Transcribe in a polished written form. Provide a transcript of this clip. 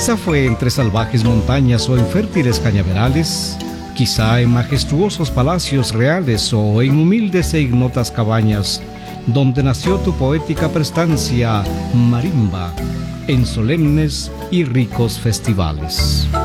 Quizá fue entre salvajes montañas o en fértiles cañaverales, quizá en majestuosos palacios reales o en humildes e ignotas cabañas, donde nació tu poética prestancia marimba en solemnes y ricos festivales.